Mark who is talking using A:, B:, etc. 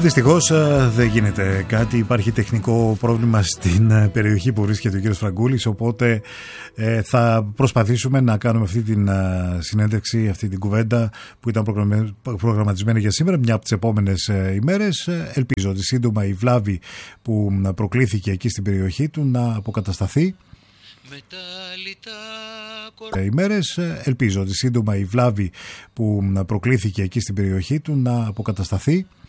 A: Δυστυχώς δεν γίνεται κάτι. Υπάρχει τεχνικό πρόβλημα στην περιοχή που βρίσκεται ο κύριος Φραγκούλης, οπότε θα προσπαθήσουμε να κάνουμε αυτή την συνέντευξη, αυτή την κουβέντα που ήταν προγραμματισμένη για σήμερα, μια από τις επόμενες ημέρες. Ελπίζω ότι σύντομα η βλάβη που προκλήθηκε εκεί στην περιοχή του να αποκατασταθεί. Ελπίζω ότι σύντομα η βλάβη που προκλήθηκε εκεί στην περιοχή του να αποκατασταθεί.